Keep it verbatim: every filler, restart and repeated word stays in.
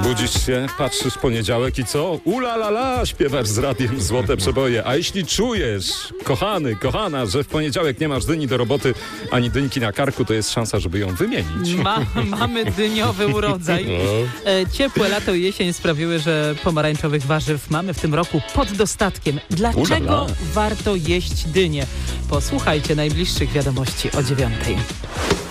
Budzisz się, patrzysz poniedziałek i co? Ula la la, śpiewasz z radiem Złote Przeboje. A jeśli czujesz, kochany, kochana, że w poniedziałek nie masz dyni do roboty, ani dyńki na karku, to jest szansa, żeby ją wymienić. Ma, mamy dyniowy urodzaj. No. E, ciepłe lato i jesień sprawiły, że pomarańczowych warzyw mamy w tym roku pod dostatkiem. Dlaczego Ula la. warto jeść dynię? Posłuchajcie najbliższych wiadomości o dziewiątej.